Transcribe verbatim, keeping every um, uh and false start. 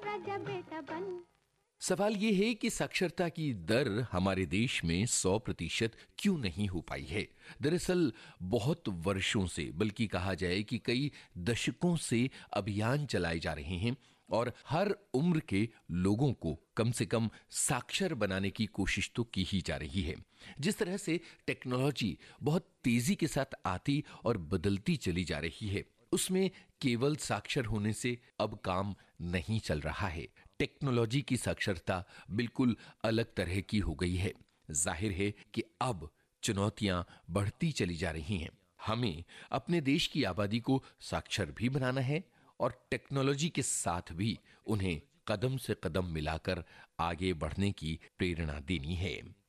राजा बेटा बन। सवाल ये है कि साक्षरता की दर हमारे देश में सौ प्रतिशत क्यों नहीं हो पाई है। दरअसल बहुत वर्षों से, बल्कि कहा जाए कि कई दशकों से अभियान चलाए जा रहे हैं और हर उम्र के लोगों को कम से कम साक्षर बनाने की कोशिश तो की ही जा रही है। जिस तरह से टेक्नोलॉजी बहुत तेजी के साथ आती और बदलती चली जा रही है, उसमें केवल साक्षर होने से अब काम नहीं चल रहा है। टेक्नोलॉजी की साक्षरता बिल्कुल अलग तरह की हो गई है। जाहिर है कि अब चुनौतियां बढ़ती चली जा रही हैं। हमें अपने देश की आबादी को साक्षर भी बनाना है और टेक्नोलॉजी के साथ भी उन्हें कदम से कदम मिलाकर आगे बढ़ने की प्रेरणा देनी है।